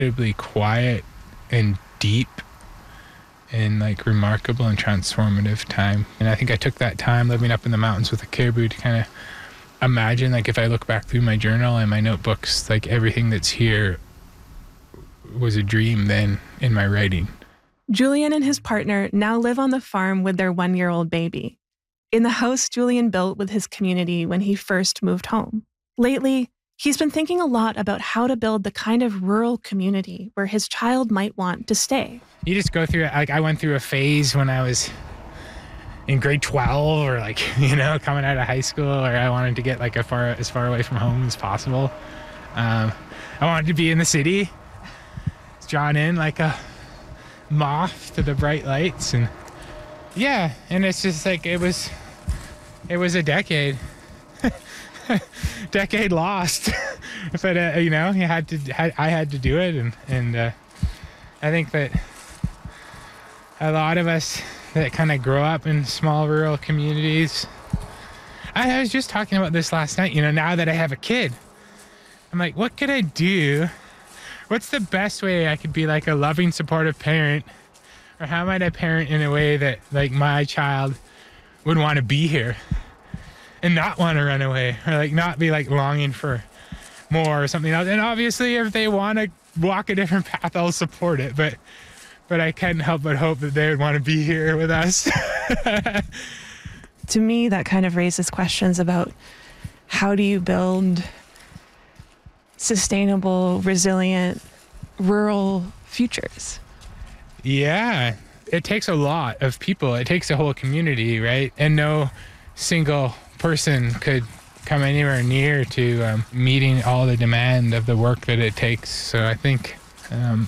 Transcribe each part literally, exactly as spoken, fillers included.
incredibly quiet and deep and like remarkable and transformative time. And I think I took that time living up in the mountains with the caribou to kind of imagine, like, if I look back through my journal and my notebooks, like everything that's here was a dream then in my writing. Julian and his partner now live on the farm with their one-year-old baby, in the house Julian built with his community when he first moved home. Lately, he's been thinking a lot about how to build the kind of rural community where his child might want to stay. You just go through it. Like, I went through a phase when I was in grade twelve, or like, you know, coming out of high school, where I wanted to get like a far, as far away from home as possible. Um, I wanted to be in the city, drawn in like a moth to the bright lights. And yeah, and it's just like, it was, it was a decade, decade lost. But, uh, you know, you had to, had, I had to do it. And, and uh, I think that a lot of us that kind of grow up in small rural communities, I, I was just talking about this last night, you know, now that I have a kid, I'm like, what could I do? What's the best way I could be like a loving, supportive parent? Or how might I parent in a way that like my child would want to be here and not want to run away, or like not be like longing for more or something else? And obviously if they want to walk a different path, I'll support it. But but I can't help but hope that they would want to be here with us. To me, that kind of raises questions about how do you build sustainable, resilient, rural futures? Yeah, it takes a lot of people. It takes a whole community, right? And no single person could come anywhere near to um, meeting all the demand of the work that it takes. So I think, um,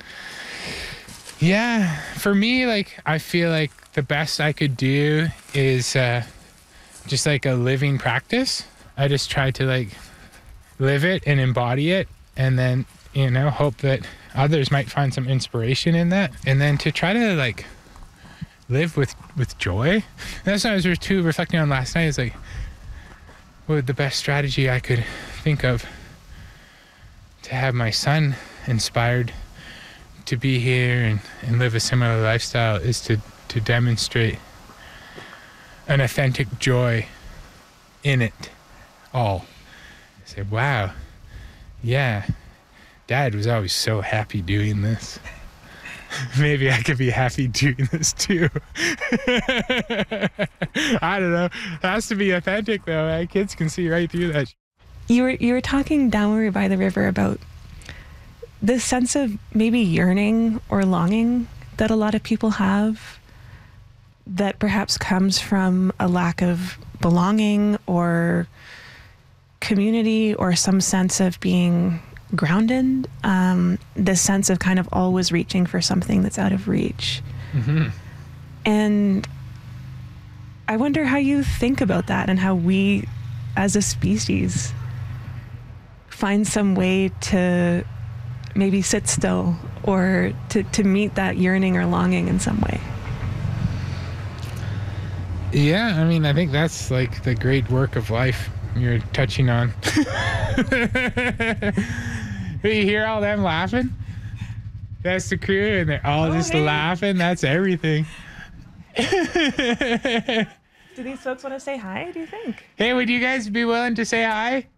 yeah, for me, like, I feel like the best I could do is uh, just like a living practice. I just try to like live it and embody it, and then, you know, hope that others might find some inspiration in that, and then to try to like live with with joy. That's what I was too reflecting on last night, is like, what would the best strategy I could think of to have my son inspired to be here and, and live a similar lifestyle is to to demonstrate an authentic joy in it all. Say, wow, yeah, Dad was always so happy doing this. Maybe I could be happy doing this too. I don't know. It has to be authentic though. My kids can see right through that. You were you were talking down where we were by the river about this sense of maybe yearning or longing that a lot of people have, that perhaps comes from a lack of belonging or community or some sense of being grounded, um, this sense of kind of always reaching for something that's out of reach. Mm-hmm. And I wonder how you think about that, and how we as a species find some way to maybe sit still or to, to meet that yearning or longing in some way. Yeah, I mean, I think that's like the great work of life you're touching on. You hear all them laughing? That's the crew, and they're all oh, just hey. laughing. That's everything. Do these folks want to say hi, do you think? Hey, would you guys be willing to say hi?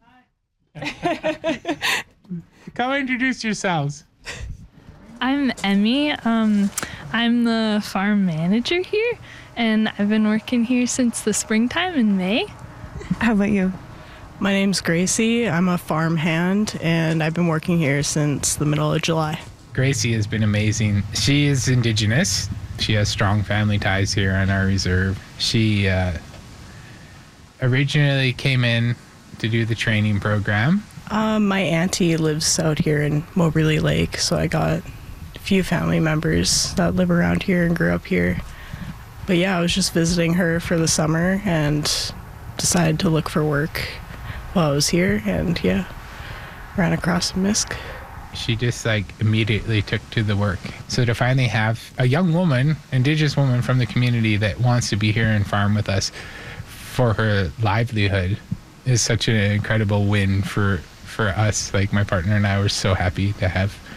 Hi. Come introduce yourselves. I'm Emmy. Um, I'm the farm manager here, and I've been working here since the springtime in May. How about you? My name's Gracie. I'm a farm hand, and I've been working here since the middle of July. Gracie has been amazing. She is Indigenous. She has strong family ties here on our reserve. She uh, originally came in to do the training program. Um, my auntie lives out here in Moberly Lake, so I got a few family members that live around here and grew up here. But yeah, I was just visiting her for the summer and decided to look for work while I was here, and yeah, ran across Misk. She just like immediately took to the work. So to finally have a young woman, Indigenous woman from the community that wants to be here and farm with us for her livelihood is such an incredible win for for us, like my partner and I were so happy to have